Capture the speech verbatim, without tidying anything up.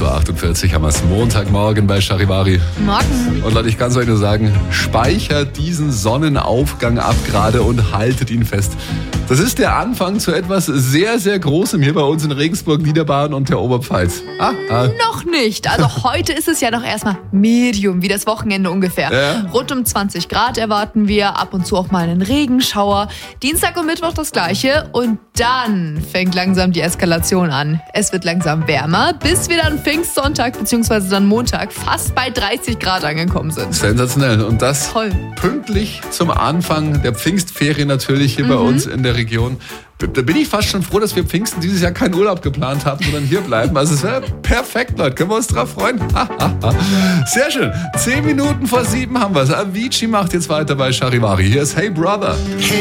sechs Uhr achtundvierzig haben wir es, Montagmorgen bei Charivari. Morgen. Und Leute, ich kann es euch nur sagen, speichert diesen Sonnenaufgang ab gerade und haltet ihn fest. Das ist der Anfang zu etwas sehr, sehr Großem hier bei uns in Regensburg, Niederbayern und der Oberpfalz. Ah, ah. Noch nicht. Also heute ist es ja noch erstmal Medium, wie das Wochenende ungefähr. Ja. Rund um zwanzig Grad erwarten wir, ab und zu auch mal einen Regenschauer. Dienstag und Mittwoch das Gleiche und dann fängt langsam die Eskalation an. Es wird langsam wärmer, bis wir dann Pfingstsonntag bzw. dann Montag fast bei dreißig Grad angekommen sind. Sensationell. Und das Toll. pünktlich zum Anfang der Pfingstferien natürlich hier mhm. bei uns in der Region. Da bin ich fast schon froh, dass wir Pfingsten dieses Jahr keinen Urlaub geplant haben, sondern hier bleiben. Also es wäre perfekt, Leute. Können wir uns drauf freuen? Sehr schön. Zehn Minuten vor sieben haben wir es. Avicii macht jetzt weiter bei Charivari. Hier ist Hey Brother.